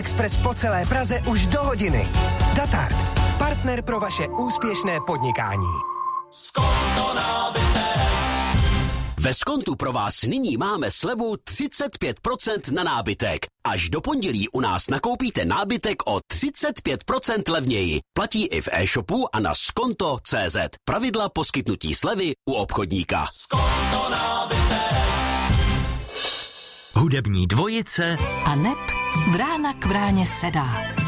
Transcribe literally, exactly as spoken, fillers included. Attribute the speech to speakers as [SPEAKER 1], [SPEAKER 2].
[SPEAKER 1] Express po celé Praze už do hodiny. Datard. Partner pro vaše úspěšné podnikání.
[SPEAKER 2] Skonto nábytek.
[SPEAKER 3] Ve Skontu pro vás nyní máme slevu třicet pět procent na nábytek. Až do pondělí u nás nakoupíte nábytek o třicet pět procent levněji. Platí i v e-shopu a na skonto tečka cé zet. Pravidla poskytnutí slevy u obchodníka.
[SPEAKER 2] Skonto nábytek.
[SPEAKER 3] Hudební dvojice
[SPEAKER 4] a neb Vrána k vráně sedá.